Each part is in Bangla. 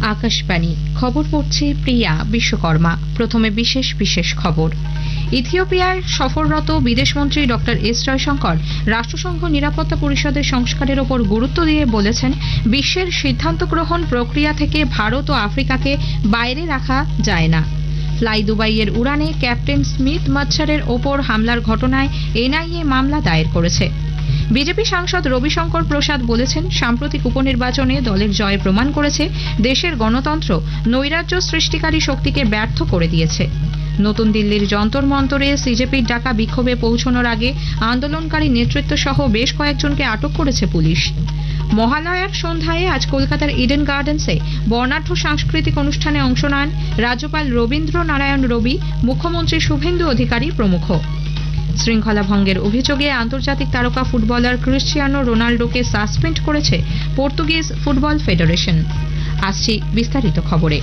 আকাশবাণী খবর পড়ছে প্রিয়া বিশ্বকর্মা। প্রথমে বিশেষ খবর। ইথিওপিয়ায় সফররত বিদেশমন্ত্রী ডক্টর এস জয়শঙ্কর রাষ্ট্রসংঘ নিরাপত্তা পরিষদের সংস্কারের ওপর গুরুত্ব দিয়ে বলেছেন, বিশ্বের সিদ্ধান্ত গ্রহণ প্রক্রিয়া থেকে ভারত ও আফ্রিকাকে বাইরে রাখা যায় না। ফ্লাই দুবাইয়ের উড়ানে ক্যাপ্টেন স্মিথ মাচ্ছারের ওপর হামলার ঘটনায় এনআইএ মামলা দায়ের করেছে। বিজেপি সাংসদ রবিশঙ্কর প্রসাদ বলেছেন, সাম্প্রতিক উপনির্বাচনে দলের জয় প্রমাণ করেছে দেশের গণতন্ত্র নৈরাজ্য সৃষ্টিকারী শক্তিকে ব্যর্থ করে দিয়েছে। নতুন দিল্লির যন্তর মন্তরে সিজেপির ডাকা বিক্ষোভে পৌঁছানোর আগে আন্দোলনকারী নেতৃত্ব সহ বেশ কয়েকজনকে আটক করেছে পুলিশ। মহালয়ার সন্ধ্যায় আজ কলকাতার ইডেন গার্ডেন্সে বর্ণাঢ্য সাংস্কৃতিক অনুষ্ঠানে অংশ নেন রাজ্যপাল রবীন্দ্র নারায়ণ রবি, মুখ্যমন্ত্রী শুভেন্দু অধিকারী প্রমুখ। শৃঙ্খলা ভঙ্গের অভিযোগে আন্তর্জাতিক তারকা ফুটবলার ক্রিশ্চিয়ানো রোনাল্ডোকে সাসপেন্ড করেছে পর্তুগিজ ফুটবল ফেডারেশন। আসছি বিস্তারিত খবরে।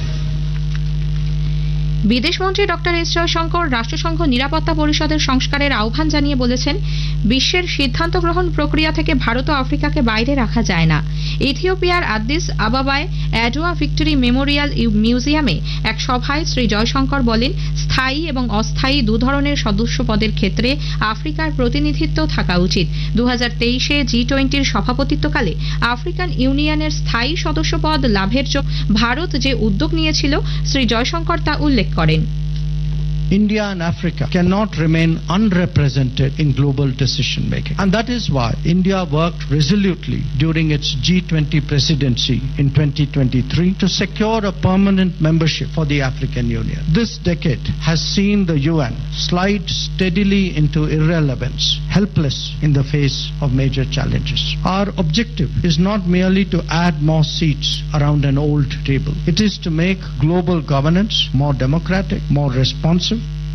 বিদেশমন্ত্রী ডক্টর এস জয়শঙ্কর রাষ্ট্রসংঘ নিরাপত্তা পরিষদের সংস্কারের আহ্বান জানিয়ে বলেছেন, বিশ্বের সিদ্ধান্ত গ্রহণ প্রক্রিয়া থেকে ভারত ও আফ্রিকাকে বাইরে রাখা যায় না। ইথিওপিয়ার আদিস আবাবায় অ্যাডোয়া ভিক্টরি মেমোরিয়াল মিউজিয়ামে এক সভায় শ্রী জয়শঙ্কর বলেন, স্থায়ী এবং অস্থায়ী দুধরনের সদস্য পদের ক্ষেত্রে আফ্রিকার প্রতিনিধিত্ব থাকা উচিত। 2023-এ G20-র সভাপতিত্বকালে আফ্রিকান ইউনিয়নের স্থায়ী সদস্য পদ লাভের জন্য ভারত যে উদ্যোগ নিয়েছিল, শ্রী জয়শঙ্কর তা উল্লেখ করেন। India and Africa cannot remain unrepresented in global decision making, and that is why India worked resolutely during its G20 presidency in 2023 to secure a permanent membership for the African Union. This decade has seen the UN slide steadily into irrelevance, helpless in the face of major challenges. Our objective is not merely to add more seats around an old table. It is to make global governance more democratic, more responsive.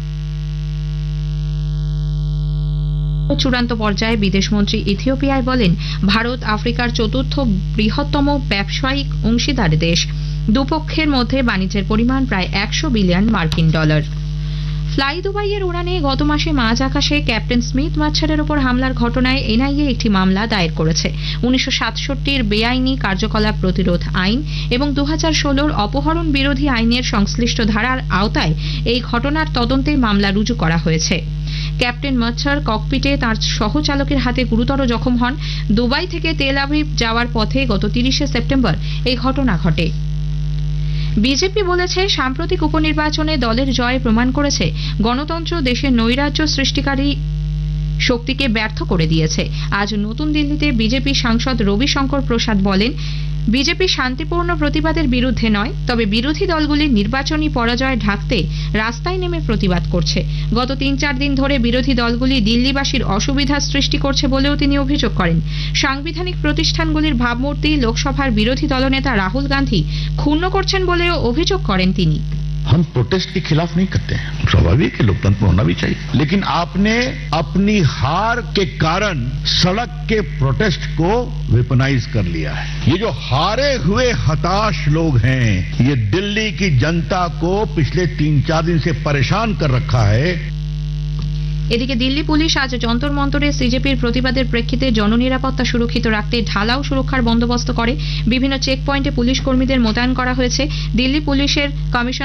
চূড়ান্ত পর্যায়ে বিদেশমন্ত্রী ইথিওপিয়ায় বলেন, ভারত আফ্রিকার চতুর্থ বৃহত্তম ব্যবসায়িক অংশীদার দেশ। দুপক্ষের মধ্যে বাণিজ্যের পরিমাণ প্রায় 100 বিলিয়ন মার্কিন ডলার। ফ্লাই দুবাইয়ের উড়ানে গত মাসে মাঝ আকাশে ক্যাপ্টেন স্মিথ মাচ্ছারের ওপর হামলার ঘটনায় এনআইএ একটি মামলা দায়ের করেছে। 1967-র বেআইনি কার্যকলাপ প্রতিরোধ আইন এবং 2016-র অপহরণ বিরোধী আইনের সংশ্লিষ্ট ধারার আওতায় এই ঘটনার তদন্তে মামলা রুজু করা হয়েছে। ক্যাপ্টেন মাচ্ছার ককপিটে তাঁর সহচালকের হাতে গুরুতর জখম হন। দুবাই থেকে তেল আভিভ যাওয়ার পথে গত 30 সেপ্টেম্বর এই ঘটনা ঘটে। বিজেপি বলেছে, সাম্প্রতিক উপনির্বাচনে দলের জয় প্রমাণ করেছে গণতন্ত্র দেশের নৈরাজ্য সৃষ্টিকারী শক্তিকে ব্যর্থ করে দিয়েছে। আজ নতুন দিল্লিতে বিজেপি সাংসদ রবিশঙ্কর প্রসাদ বলেন, বিজেপি শান্তিপূর্ণ প্রতিবাদের বিরুদ্ধে নয়, তবে বিরোধী দলগুলির নির্বাচনী পরাজয় ঢাকতে রাস্তায় নেমে প্রতিবাদ করছে। গত 3-4 দিন ধরে বিরোধী দলগুলি দিল্লিবাসীর অসুবিধা সৃষ্টি করছে বলেও তিনি অভিযোগ করেন। সাংবিধানিক প্রতিষ্ঠানগুলির ভাবমূর্তি লোকসভার বিরোধী দলনেতা রাহুল গান্ধী ক্ষুণ্ণ করছেন বলেও অভিযোগ করেন তিনি। हम प्रोटेस्ट के खिलाफ नहीं करते हैं, स्वाभाविक है, लोकतंत्र में होना भी चाहिए, लेकिन आपने अपनी हार के कारण सड़क के प्रोटेस्ट को वेपनाइज कर लिया है। ये जो हारे हुए हताश लोग हैं, ये दिल्ली की जनता को पिछले 3-4 दिन से परेशान कर रखा है। এদিকে দিল্লি পুলিশ আজ যন্তর মন্তরে সিজেপির প্রতিবাদের প্রেক্ষিতে জননিরাপত্তা সুরক্ষিত রাখতে ঢালাও সুরক্ষার বন্দোবস্ত করে। বিভিন্ন চেক পয়েন্টে পুলিশ কর্মীদের মোতায়েন করা হয়েছে। দিল্লি পুলিশের কমিশনার